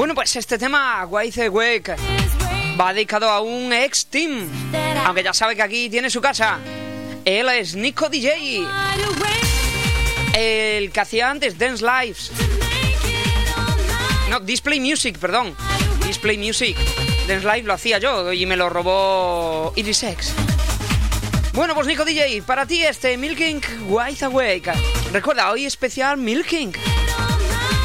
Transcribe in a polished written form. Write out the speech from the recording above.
Bueno, pues este tema, Wide Awake, va dedicado a un ex-team, aunque ya sabe que aquí tiene su casa. Él es Nico DJ, el que hacía antes Dance Lives. No, Display Music, perdón. Display Music. Dance Live lo hacía yo y me lo robó Irisex. Bueno, pues Nico DJ, para ti este Milking Wide Awake. Recuerda, hoy especial Milking.